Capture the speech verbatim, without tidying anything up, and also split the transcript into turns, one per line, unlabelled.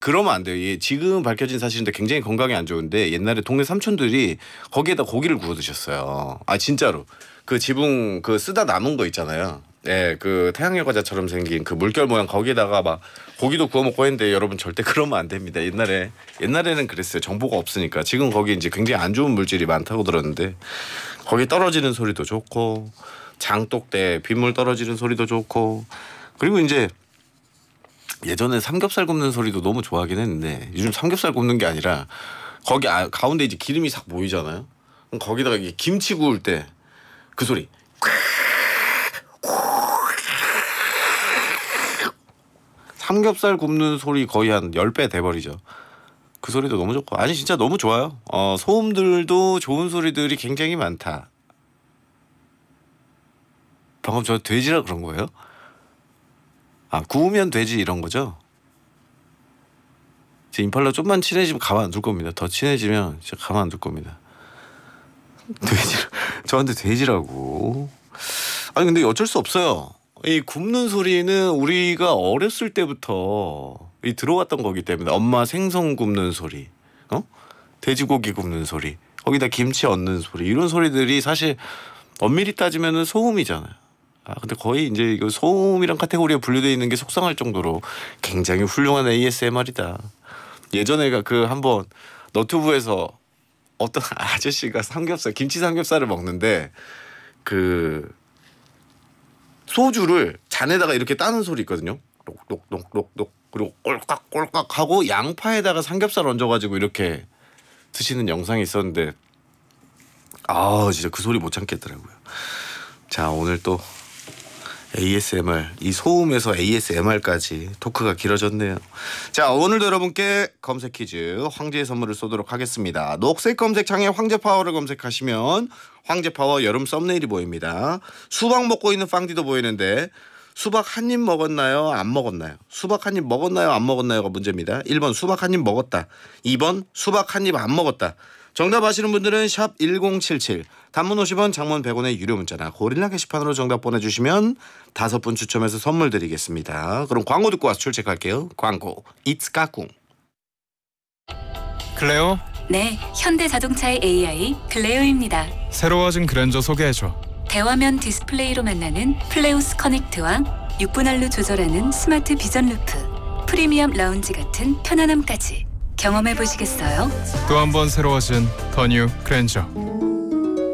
그러면 안 돼요. 예, 지금 밝혀진 사실인데 굉장히 건강에 안 좋은데 옛날에 동네 삼촌들이 거기에다 고기를 구워 드셨어요. 아 진짜로. 그 지붕 그 쓰다 남은 거 있잖아요. 예, 그 태양열 과자처럼 생긴 그 물결 모양 거기에다가 막 고기도 구워 먹고 했는데 여러분 절대 그러면 안 됩니다. 옛날에 옛날에는 그랬어요. 정보가 없으니까. 지금 거기 이제 굉장히 안 좋은 물질이 많다고 들었는데 거기 떨어지는 소리도 좋고 장독대 빗물 떨어지는 소리도 좋고 그리고 이제 예전에 삼겹살 굽는 소리도 너무 좋아하긴 했는데 요즘 삼겹살 굽는 게 아니라 거기 아, 가운데 이제 기름이 싹 모이잖아요. 그럼 거기다가 이게 김치 구울 때 그 소리. 삼겹살 굽는 소리 거의 한 십 배 돼버리죠. 그 소리도 너무 좋고 아니 진짜 너무 좋아요. 어, 소음들도 좋은 소리들이 굉장히 많다. 방금 저 돼지라 그런 거예요? 아 구우면 돼지 이런 거죠? 제 임팔라 좀만 친해지면 가만 안 둘 겁니다. 더 친해지면 진짜 가만 안 둘 겁니다. 돼지 저한테 돼지라고. 아니 근데 어쩔 수 없어요. 이 굽는 소리는 우리가 어렸을 때부터 이 들어왔던 거기 때문에 엄마 생선 굽는 소리, 어? 돼지고기 굽는 소리, 거기다 김치 얹는 소리 이런 소리들이 사실 엄밀히 따지면은 소음이잖아요. 아 근데 거의 이제 이거 소음이란 카테고리에 분류되어 있는 게 속상할 정도로 굉장히 훌륭한 에이에스엠알이다. 예전에가 그 한번 너튜브에서 어떤 아저씨가 삼겹살 김치 삼겹살을 먹는데 그 소주를 잔에다가 이렇게 따는 소리 있거든요. 똑똑똑똑똑 그리고 꼴깍꼴깍 하고 양파에다가 삼겹살 얹어가지고 이렇게 드시는 영상이 있었는데 아 진짜 그 소리 못 참겠더라고요. 자 오늘 또 에이에스엠알 이 소음에서 에이에스엠알까지 토크가 길어졌네요. 자 오늘도 여러분께 검색 퀴즈 황제의 선물을 쏘도록 하겠습니다. 녹색 검색창에 황제파워를 검색하시면 황제파워 여름 썸네일이 보입니다. 수박 먹고 있는 빵디도 보이는데 수박 한 입 먹었나요? 안 먹었나요? 수박 한 입 먹었나요? 안 먹었나요가 문제입니다. 일 번 수박 한 입 먹었다. 이 번 수박 한 입 안 먹었다. 정답 아시는 분들은 샵 일공칠칠 단문 오십 원 장문 백 원의 유료 문자나 고릴라 게시판으로 정답 보내주시면 다섯 분 추첨해서 선물 드리겠습니다. 그럼 광고 듣고 와서 출첵할게요. 광고 이츠 까꿍.
클레오?
네, 현대자동차의 에이아이 클레오입니다.
새로워진 그랜저 소개해줘.
대화면 디스플레이로 만나는 플레우스 커넥트와 육 분할로 조절하는 스마트 비전 루프, 프리미엄 라운지 같은 편안함까지 경험해 보시겠어요?
또 한 번 새로워진 더 뉴 그랜저.